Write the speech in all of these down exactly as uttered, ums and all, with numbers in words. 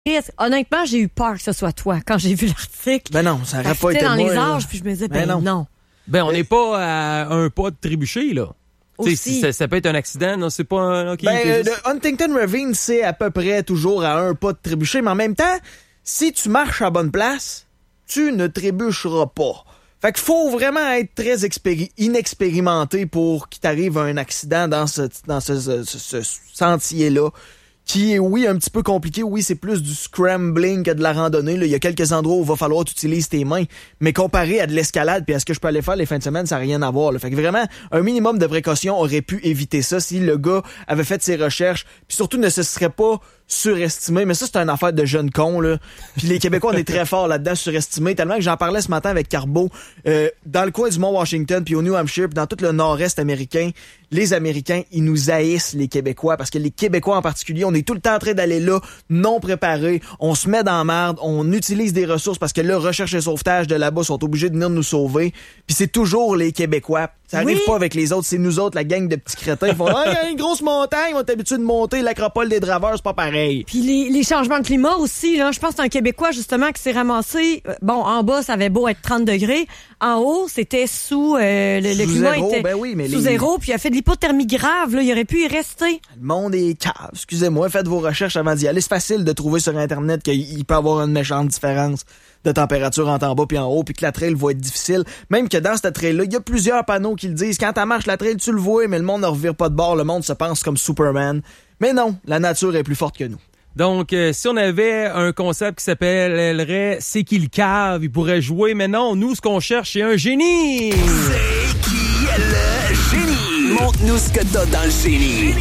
Honnêtement, j'ai eu peur que ce soit toi quand j'ai vu l'article. Ben non, ça aurait pas été dans moi. les là. âges, puis je me disais, ben, Ben non. non. Ben, on n'est pas à un pas de trébucher, là. Aussi. Si ça, ça peut être un accident, non, c'est pas un... Okay, Ben, c'est euh, juste- le Huntington Ravine, c'est à peu près toujours à un pas de trébucher, mais en même temps, si tu marches à bonne place, tu ne trébucheras pas. Fait qu'il faut vraiment être très expéri- inexpérimenté pour qu'il t'arrive un accident dans ce, dans ce, ce, ce- ce sentier-là. Qui est, oui, un petit peu compliqué. Oui, c'est plus du scrambling que de la randonnée. Là. Il y a quelques endroits où il va falloir que tu utilises tes mains. Mais comparé à de l'escalade puis à ce que je peux aller faire les fins de semaine, ça n'a rien à voir. Là. Fait que vraiment, un minimum de précaution aurait pu éviter ça si le gars avait fait ses recherches. Puis surtout, ne se serait pas surestimé. Mais ça, c'est une affaire de jeunes cons. Là. Puis les Québécois, on est très forts là-dedans, surestimés. Tellement que j'en parlais ce matin avec Carbo. Euh, dans le coin du Mont-Washington, puis au New Hampshire, puis dans tout le nord-est américain, les Américains, ils nous haïssent, les Québécois, parce que les Québécois en particulier, on est tout le temps en train d'aller là, non préparés, on se met dans la merde, on utilise des ressources parce que là, recherche et sauvetage de là-bas sont obligés de venir nous sauver, puis c'est toujours les Québécois. Ça arrive Oui. pas avec les autres, c'est nous autres, la gang de petits crétins. Ils font « Ah, il y a une grosse montagne, on est habitué de monter, l'acropole des draveurs, c'est pas pareil. » Puis les, les changements de climat aussi, là, je pense que c'est un Québécois justement qui s'est ramassé. euh, Bon, en bas, ça avait beau être trente degrés. En haut, c'était sous euh, le, le Sous climat zéro, était ben oui, mais sous les- zéro, puis il a fait de l'hypothermie grave. Là, il aurait pu y rester. Le monde est cave. Excusez-moi, faites vos recherches avant d'y aller. C'est facile de trouver sur Internet qu'il peut y avoir une méchante différence de température entre en bas puis en haut, puis que la trail va être difficile. Même que dans cette trail-là, il y a plusieurs panneaux qui le disent. Quand tu marches la trail, tu le vois, mais le monde ne revire pas de bord. Le monde se pense comme Superman. Mais non, la nature est plus forte que nous. Donc, euh, si on avait un concept qui s'appellerait « C'est qui le cave », il pourrait jouer. Mais non, nous, ce qu'on cherche, c'est un génie! C'est qui le génie? Montre-nous ce que t'as dans le génie.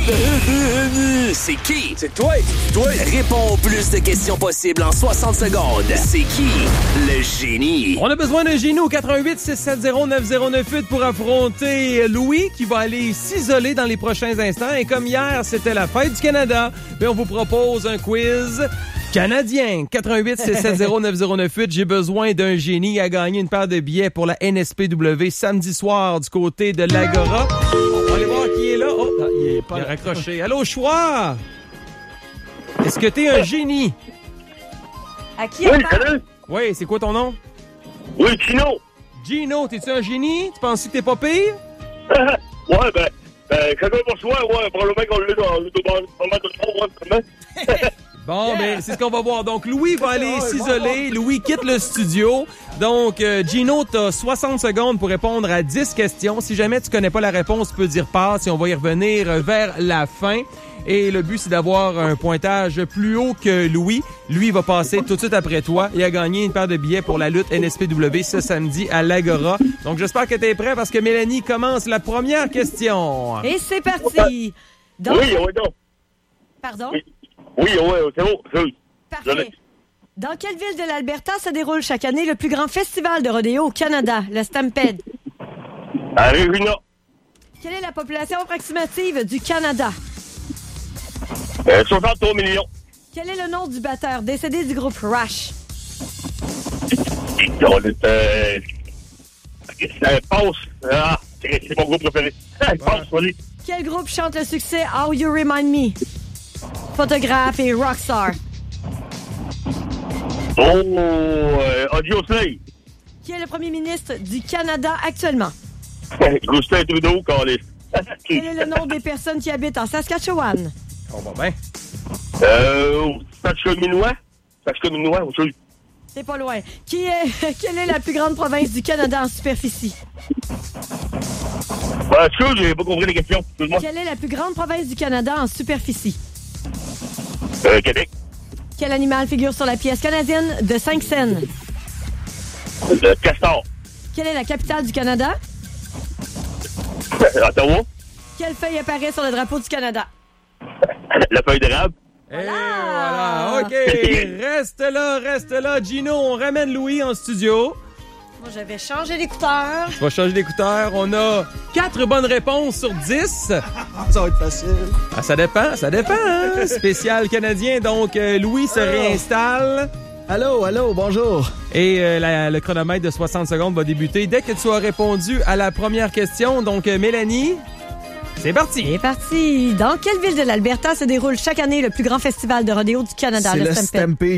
C'est qui? C'est toi, c'est toi. Réponds au plus de questions possibles en soixante secondes. C'est qui le génie? On a besoin d'un génie au quatre un huit six sept zéro neuf zéro neuf huit pour affronter Louis qui va aller s'isoler dans les prochains instants. Et comme hier, c'était la fête du Canada, bien, on vous propose un quiz canadien. quatre un huit six sept zéro neuf zéro neuf huit. J'ai besoin d'un génie à gagner une paire de billets pour la N S P W samedi soir du côté de l'Agora. On va aller voir qui est là. Oh, Non, il est pas il a là. raccroché. Allô, choix! Est-ce que t'es un génie? À qui on Oui, parle? salut. Oui, c'est quoi ton nom? Oui, Chino. Gino, t'es-tu un génie? Tu penses que t'es pas pire? ouais, ben, ben, quelqu'un pour soi, ouais, probablement qu'on l'a dans l'autobahn. Pas mal de trop, ouais, vraiment. Bon, ben, c'est ce qu'on va voir. Donc, Louis va aller s'isoler. Louis quitte le studio. Donc, euh, Gino, t'as soixante secondes pour répondre à dix questions. Si jamais tu connais pas la réponse, tu peux dire passe et on va y revenir euh, vers la fin. Et le but, c'est d'avoir un pointage plus haut que Louis. Lui va passer tout de suite après toi et a gagné une paire de billets pour la lutte N S P W ce samedi à l'Agora. Donc, j'espère que t'es prêt parce que Mélanie commence la première question. Et c'est parti. Donc, Oui, oui, non. pardon? Oui, oui, ouais, c'est bon, c'est bon. Parfait. Dans quelle ville de l'Alberta se déroule chaque année le plus grand festival de rodéo au Canada, le Stampede? Arizona. Quelle est la population approximative du Canada? Euh, soixante-trois millions. Quel est le nom du batteur décédé du groupe Rush? On est, euh, ça passe. Ah, c'est c'est mon groupe préféré. Ça passe, vas-y. Quel groupe chante le succès How You Remind Me? Photographe et rockstar. Oh, euh, Audio Slay. Qui est le premier ministre du Canada actuellement? Justin Trudeau, Carlis. Quel est le nom des personnes qui habitent en Saskatchewan? On va bien. Euh, Saskatchewanois. Saskatchewanois, ou chose. C'est pas loin. Qui est, quelle est la plus grande province du Canada en superficie? Ben, chose, j'ai pas compris les questions. Excuse-moi. Quelle est la plus grande province du Canada en superficie? Euh, Québec. Quel animal figure sur la pièce canadienne de cinq cents? Le Castor. Quelle est la capitale du Canada? Ottawa. Quelle feuille apparaît sur le drapeau du Canada? La feuille d'érable. Et voilà, OK. Reste là, reste là. Gino, on ramène Louis en studio. Moi, j'avais changé d'écouteur. On va changer d'écouteur. On a quatre bonnes réponses sur dix. Ça va être facile. Ah, ça dépend, ça dépend. Hein? Spécial canadien. Donc, euh, Louis se réinstalle. Allô, allô, bonjour. Et euh, la- le chronomètre de soixante secondes va débuter dès que tu as répondu à la première question. Donc, euh, Mélanie, C'est parti. C'est parti. Dans quelle ville de l'Alberta se déroule chaque année le plus grand festival de rodéo du Canada, C'est le le Stampede? Stampede.